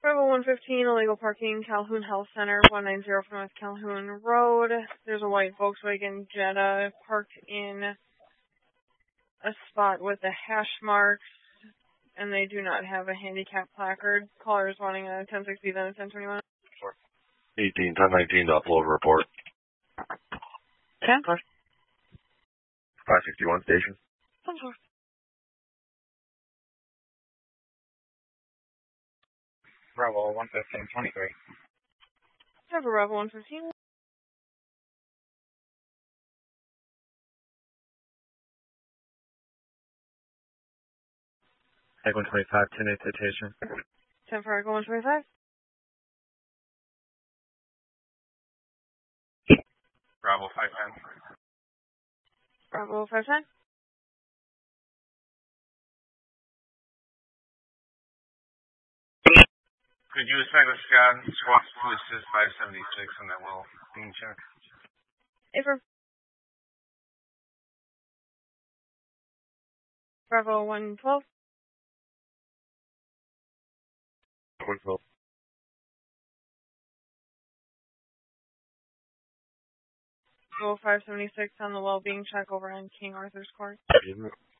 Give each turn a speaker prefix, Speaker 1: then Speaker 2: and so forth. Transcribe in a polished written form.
Speaker 1: Bravo 115, illegal parking, Calhoun Health Center, 190 North Calhoun Road. There's a white Volkswagen Jetta parked in a spot with the hash marks, and they do not have a handicap placard. Caller is wanting a 1060, then a 1021.
Speaker 2: 18, 1019 to upload report.
Speaker 1: 10?
Speaker 2: 561 station.
Speaker 1: 10.
Speaker 3: Bravo 115, 23.
Speaker 1: Have a Bravo 115.
Speaker 3: Egg 125, 10-8 citation.
Speaker 1: 10 for Echo 125.
Speaker 3: Bravo 510.
Speaker 1: Bravo 510.
Speaker 3: Could you expect a squad is 576 and then we'll beam check?
Speaker 1: For Bravo 112.
Speaker 2: 112.
Speaker 1: Bravo 576 on the well-being check over on King Arthur's Court.